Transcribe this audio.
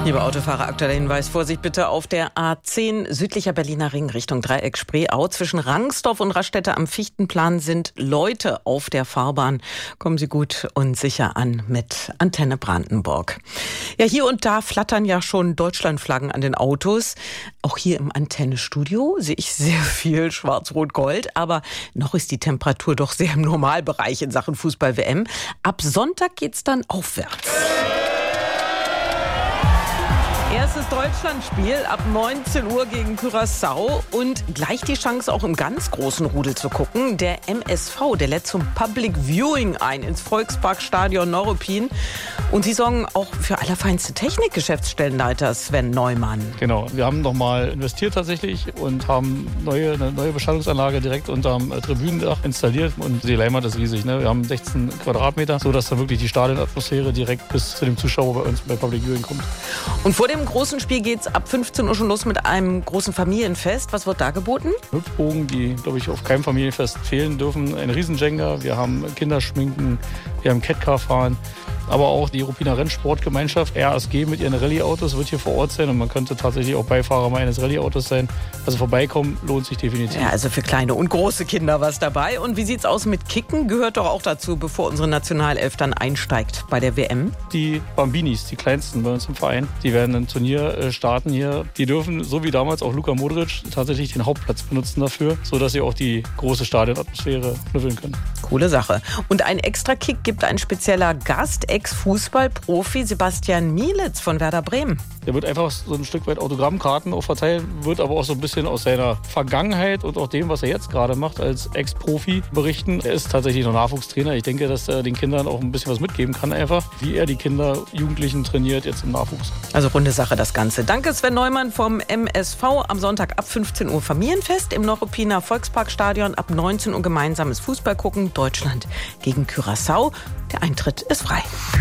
Liebe Autofahrer, aktueller Hinweis, Vorsicht bitte auf der A10 südlicher Berliner Ring Richtung Dreieck Spreeau. Zwischen Rangsdorf und Raststätte am Fichtenplan sind Leute auf der Fahrbahn. Kommen Sie gut und sicher an mit Antenne Brandenburg. Ja, hier und da flattern ja schon Deutschlandflaggen an den Autos. Auch hier im Antennestudio sehe ich sehr viel Schwarz-Rot-Gold. Aber noch ist die Temperatur doch sehr im Normalbereich in Sachen Fußball-WM. Ab Sonntag geht's dann aufwärts. Erstes Deutschlandspiel ab 19 Uhr gegen Curaçao und gleich die Chance, auch im ganz großen Rudel zu gucken. Der MSV, der lädt zum Public Viewing ein ins Volksparkstadion Neuruppin. Und Sie sorgen auch für allerfeinste Technik, Geschäftsstellenleiter Sven Neumann. Genau, wir haben nochmal investiert tatsächlich und haben eine neue Beschallungsanlage direkt unterm Tribünendach installiert. Und die Leinwand ist riesig, ne? Wir haben 16 Quadratmeter, sodass da wirklich die Stadionatmosphäre direkt bis zu dem Zuschauer bei uns bei Public Viewing kommt. Und vor dem großen Spiel geht es ab 15 Uhr schon los mit einem großen Familienfest. Was wird da geboten? Hüpfbogen, die, glaube ich, auf keinem Familienfest fehlen dürfen. Ein Riesen-Jenga, wir haben Kinderschminken, wir haben Catcar-Fahren. Aber auch die Ruppiner Rennsportgemeinschaft, RSG mit ihren Rallye-Autos, wird hier vor Ort sein. Und man könnte tatsächlich auch Beifahrer eines Rallye-Autos sein. Also vorbeikommen lohnt sich definitiv. Ja, also für kleine und große Kinder was dabei. Und wie sieht's aus mit Kicken? Gehört doch auch dazu, bevor unsere Nationalelf dann einsteigt bei der WM. Die Bambinis, die kleinsten bei uns im Verein, die werden ein Turnier starten hier. Die dürfen, so wie damals auch Luka Modric, tatsächlich den Hauptplatz benutzen dafür, sodass sie auch die große Stadionatmosphäre schnüffeln können. Coole Sache. Und ein Extra-Kick gibt ein spezieller Gast, Ex-Fußball-Profi Sebastian Mielitz von Werder Bremen. Der wird einfach so ein Stück weit Autogrammkarten auch verteilen, wird aber auch so ein bisschen aus seiner Vergangenheit und auch dem, was er jetzt gerade macht, als Ex-Profi berichten. Er ist tatsächlich noch Nachwuchstrainer. Ich denke, dass er den Kindern auch ein bisschen was mitgeben kann, einfach, wie er die Kinder, Jugendlichen trainiert jetzt im Nachwuchs. Also runde Sache das Ganze. Danke Sven Neumann vom MSV. Am Sonntag ab 15 Uhr Familienfest im Neuruppiner Volksparkstadion. Ab 19 Uhr gemeinsames Fußball gucken. Deutschland gegen Curaçao. Der Eintritt ist frei.